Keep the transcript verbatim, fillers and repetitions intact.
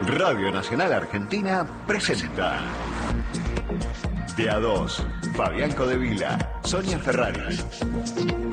Radio Nacional Argentina presenta De a dos, Fabián Codevila, Sonia Ferrari.